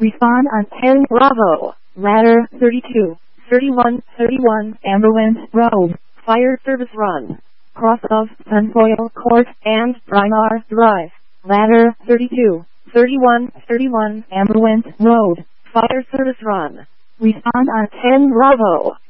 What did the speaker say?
Respond on 10 Bravo, ladder 32, 3131 Ambulance Road, Fire Service Run, cross of Sunfoil Court and Brimar Drive, ladder 32, 3131 Ambulance Road, Fire Service Run. Respond on 10 Bravo.